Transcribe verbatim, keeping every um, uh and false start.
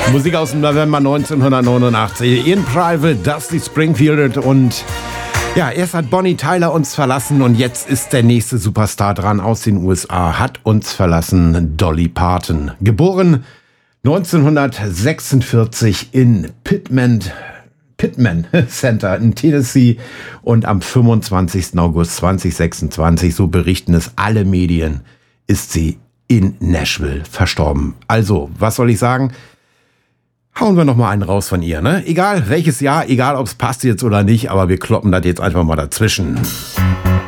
Musik aus dem November neunzehnhundertneunundachtzig. In Private, Dusty Springfield und ja, erst hat Bonnie Tyler uns verlassen und jetzt ist der nächste Superstar dran aus den U S A, hat uns verlassen, Dolly Parton. Geboren neunzehnhundertsechsundvierzig in Pittman, Pittman Center in Tennessee und am fünfundzwanzigsten August zweitausendsechsundzwanzig, so berichten es alle Medien, ist sie in Nashville verstorben. Also, was soll ich sagen? Hauen wir noch mal einen raus von ihr, ne? Egal welches Jahr, egal ob es passt jetzt oder nicht, aber wir kloppen das jetzt einfach mal dazwischen.